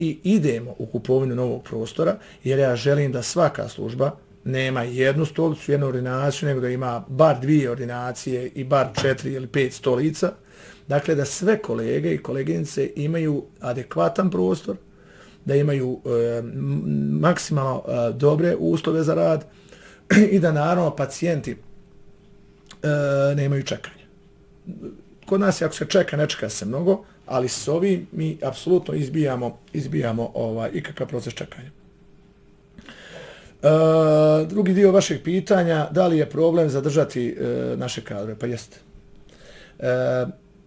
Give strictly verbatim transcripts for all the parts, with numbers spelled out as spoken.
i idemo u kupovinu novog prostora, jer ja želim da svaka služba nema jednu stolicu, jednu ordinaciju, nego da ima bar dvije ordinacije i bar četiri ili pet stolica. Dakle, da sve kolege i koleginice imaju adekvatan prostor, da imaju e, maksimalno e, dobre uslove za rad i da naravno pacijenti e, nemaju čekanja. Kod nas, ako se čeka, ne čeka se mnogo, ali s ovim mi apsolutno izbijamo, izbijamo ovaj, ikakav proces čekanja. E, drugi dio vašeg pitanja, da li je problem zadržati e, naše kadre? Pa jeste. E,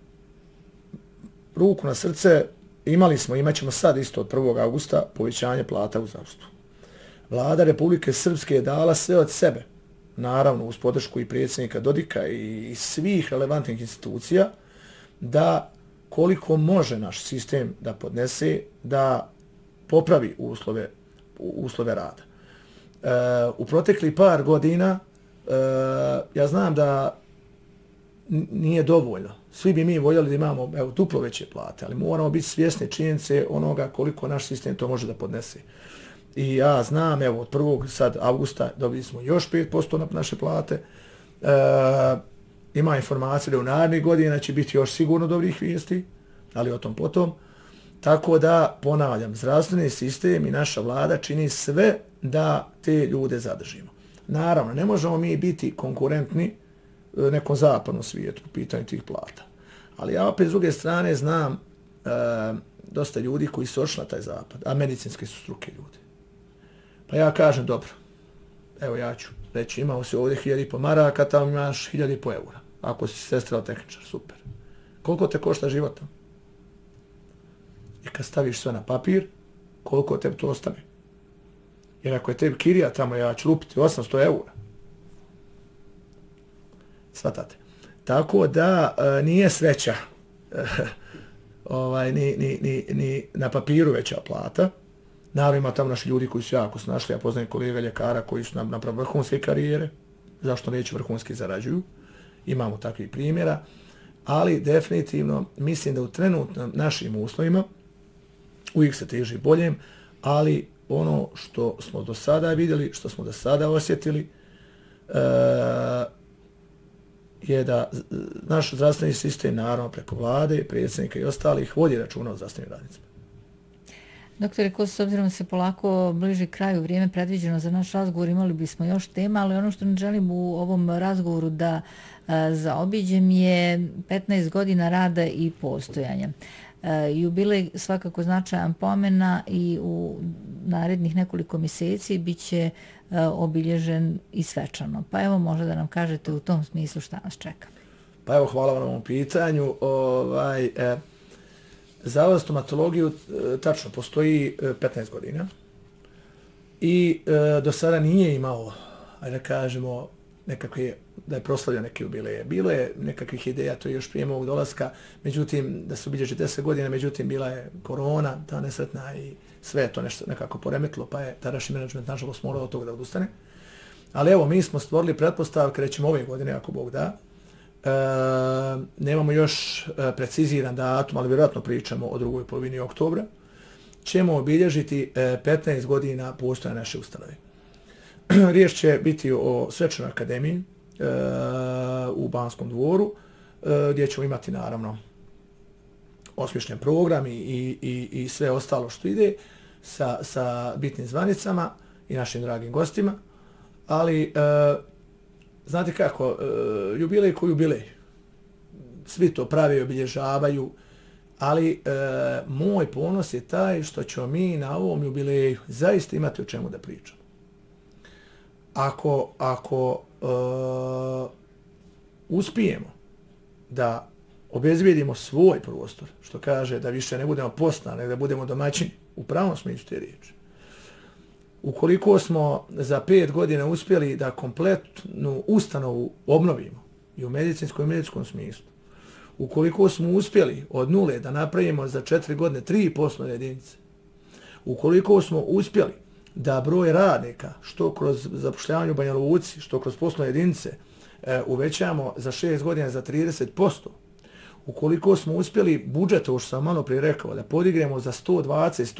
ruku na srce, imali smo, imat ćemo sad isto od prvog augusta povećanje plata u zdravstvu. Vlada Republike Srpske je dala sve od sebe, naravno uz podršku i predsjednika Dodika i svih relevantnih institucija, da koliko može naš sistem da podnese, da popravi uslove, uslove rada. E, u protekli par godina e, ja znam da nije dovoljno. Svi bi mi voljeli da imamo evo, duplo veće plate, ali moramo biti svjesni činjenice onoga koliko naš sistem to može da podnese. I ja znam, evo, od prvog sad avgusta dobili smo još pet posto na naše plate. E, ima informacije da u narednih godina će biti još sigurno dobrih vijesti, ali o tom potom. Tako da, ponavljam, zdravstveni sistem i naša vlada čini sve da te ljude zadržimo. Naravno, ne možemo mi biti konkurentni nekom zapadnom svijetu po pitanju tih plata. Ali ja opet s druge strane znam e, dosta ljudi koji su ošli na taj zapad, a medicinske su struke ljudi. Pa ja kažem, dobro, evo ja ću reći, imao si ovdje hiljadi po maraka, tamo imaš hiljadi po eura. Ako si sestra tehničar, super. Koliko te košta život? I kad staviš sve na papir, koliko tebi to ostane? Jer ako je tebi kirija tamo, ja ću lupiti osamsto eura. Svatate. Tako da e, nije sreća ovaj, ni, ni, ni, ni na papiru veća plata. Naravno ima tamo naši ljudi koji su jako snašli. Ja poznajem kolega ljekara koji su nam napravili vrhunske karijere. Zašto neće vrhunski zarađuju? Imamo takvih primjera. Ali definitivno mislim da u trenutnim našim uslovima uvijek se teži boljem, ali ono što smo do sada vidjeli, što smo do sada osjetili, e, je da naš zdravstveni sistem, naravno preko vlade, predsjednika i ostalih, vodi računa o zdravstvenim radnicima. Doktore Kos, s obzirom se polako bliži kraju, vrijeme predviđeno za naš razgovor, imali bismo još tema, ali ono što ne želim u ovom razgovoru da a, zaobiđem je petnaest godina rada i postojanja. E, jubilej svakako značajan pomena i u narednih nekoliko mjeseci bit će e, obilježen i svečano. Pa evo možda da nam kažete u tom smislu šta nas čeka. Pa evo hvala vam na ovom pitanju. Ovaj, e, Zavod za stomatologiju e, tačno postoji e, petnaest godina i e, do sada nije imao, ajde da kažemo, nekakve, da je proslavljao neke jubileje. Bilo je nekakvih ideja, to je još prije mog dolaska, međutim, da se obilježi deset godina, međutim, bila je korona, ta nesretna i sve je to nešto nekako poremetilo, pa je tadašnji menadžment, nažalost, morao od toga da odustane. Ali evo, mi smo stvorili pretpostavke, rećemo ove godine, ako Bog da. E, nemamo još preciziran datum, ali vjerojatno pričamo o drugoj polovini oktobra. Ćemo obilježiti petnaest godina postojanja naše ustanove. Riječ će biti o svečanoj akademiji e, u Banskom dvoru, e, gdje ćemo imati naravno osmišljen program i, i, i sve ostalo što ide sa, sa bitnim zvanicama i našim dragim gostima. Ali, e, znate kako, e, jubilej ko jubilej. Svi to prave i obilježavaju, ali e, moj ponos je taj što ćemo mi na ovom jubileju zaista imati o čemu da pričamo. Ako, ako uh, uspijemo da obezbijedimo svoj prostor, što kaže da više ne budemo postani, nego da budemo domaćini, u pravom smislu te riječi. Ukoliko smo za pet godina uspjeli da kompletnu ustanovu obnovimo i u medicinskom i medicinskom smislu, ukoliko smo uspjeli od nule da napravimo za četiri godine tri poslovne jedinice, ukoliko smo uspjeli da broj radnika, što kroz zapošljavanje u Banja Luci, što kroz poslovne jedinice, e, uvećamo za šest godina za trideset posto. Ukoliko smo uspjeli budžet, ovo što sam malo prije rekao, da podigremo za sto dvadeset